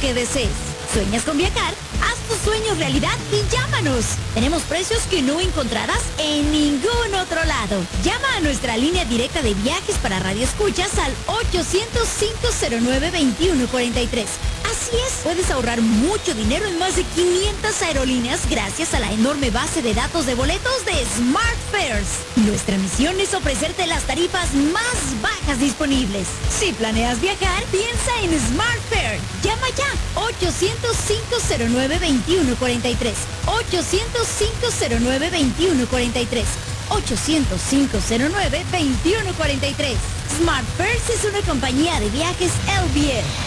que desees. ¿Sueñas con viajar? Haz tus sueños realidad y llámanos. Tenemos precios que no encontrarás en ningún otro lado. Llama a nuestra línea directa de viajes para radioescuchas al 800-509-2143. Así es, puedes ahorrar mucho dinero en más de 500 aerolíneas gracias a la enorme base de datos de boletos de SmartFares. Nuestra misión es ofrecerte las tarifas más bajas disponibles. Si planeas viajar, piensa en SmartFare. Llama ya, 800-509-2143. 800-509-2143. 800-509-2143. SmartFares es una compañía de viajes LBR.